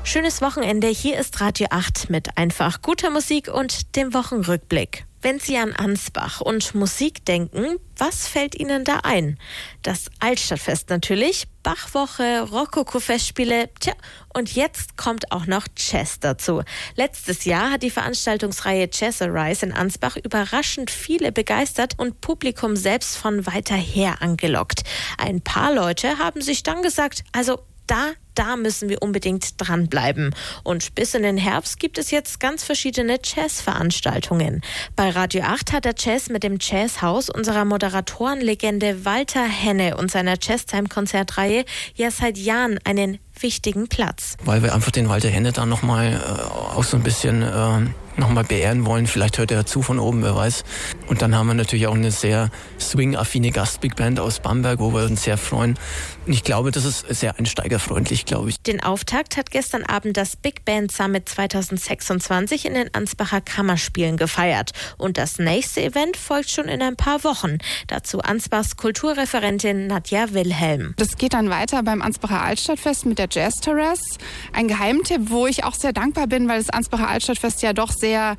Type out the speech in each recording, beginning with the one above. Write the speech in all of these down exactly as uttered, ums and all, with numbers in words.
Schönes Wochenende, hier ist Radio acht mit einfach guter Musik und dem Wochenrückblick. Wenn Sie an Ansbach und Musik denken, was fällt Ihnen da ein? Das Altstadtfest natürlich, Bachwoche, Rokoko-Festspiele, tja, und jetzt kommt auch noch Jazz dazu. Letztes Jahr hat die Veranstaltungsreihe Jazz Arise in Ansbach überraschend viele begeistert und Publikum selbst von weiter her angelockt. Ein paar Leute haben sich dann gesagt, also da, da müssen wir unbedingt dranbleiben. Und bis in den Herbst gibt es jetzt ganz verschiedene Jazz-Veranstaltungen. Bei Radio acht hat der Jazz mit dem Jazzhaus unserer Moderatorenlegende Walter Henne und seiner Jazztime-Konzertreihe ja seit Jahren einen wichtigen Platz. Weil wir einfach den Walter Henne da nochmal äh, auch so ein bisschen äh, nochmal beehren wollen. Vielleicht hört er zu von oben, wer weiß. Und dann haben wir natürlich auch eine sehr swing-affine Gast-Big-Band aus Bamberg, wo wir uns sehr freuen. Und ich glaube, das ist sehr einsteigerfreundlich, glaube ich. Den Auftakt hat gestern Abend das Big Band Summit zwanzig sechsundzwanzig in den Ansbacher Kammerspielen gefeiert. Und das nächste Event folgt schon in ein paar Wochen. Dazu Ansbachs Kulturreferentin Nadja Wilhelm. Das geht dann weiter beim Ansbacher Altstadtfest mit der Jazz Terrace. Ein Geheimtipp, wo ich auch sehr dankbar bin, weil das Ansbacher Altstadtfest ja doch sehr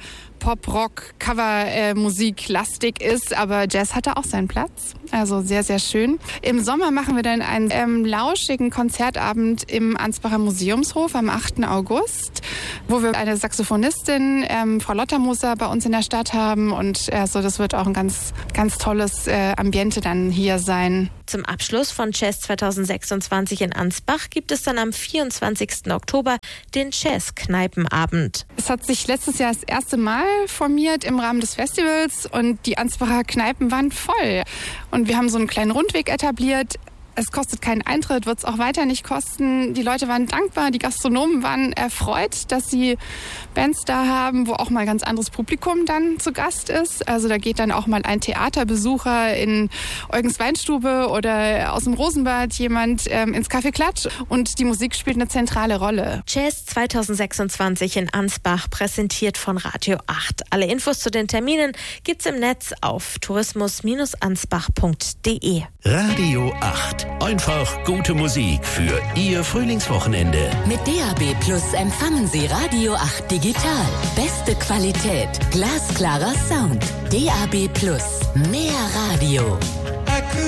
Pop-Rock-Cover-Musik-lastig ist, aber Jazz hatte auch seinen Platz. Also sehr, sehr schön. Im Sommer machen wir dann einen ähm, lauschigen Konzertabend im Ansbacher Museumshof am achten August, wo wir eine Saxophonistin, ähm, Frau Lottermoser, bei uns in der Stadt haben und also das wird auch ein ganz, ganz tolles äh, Ambiente dann hier sein. Zum Abschluss von Jazz zwanzig sechsundzwanzig in Ansbach gibt es dann am vierundzwanzigsten Oktober den Jazz-Kneipenabend. Es hat sich letztes Jahr das erste Mal formiert im Rahmen des Festivals und die Ansbacher Kneipen waren voll. Und wir haben so einen kleinen Rundweg etabliert. Es kostet keinen Eintritt, wird es auch weiter nicht kosten. Die Leute waren dankbar, die Gastronomen waren erfreut, dass sie Bands da haben, wo auch mal ganz anderes Publikum dann zu Gast ist. Also da geht dann auch mal ein Theaterbesucher in Eugens Weinstube oder aus dem Rosenbad jemand ähm, ins Café Klatsch und die Musik spielt eine zentrale Rolle. Jazz zwanzig sechsundzwanzig in Ansbach, präsentiert von Radio acht. Alle Infos zu den Terminen gibt's im Netz auf tourismus ansbach punkt de. Radio acht. Einfach gute Musik für Ihr Frühlingswochenende. Mit D A B Plus empfangen Sie Radio acht digital. Beste Qualität, glasklarer Sound. D A B Plus, mehr Radio.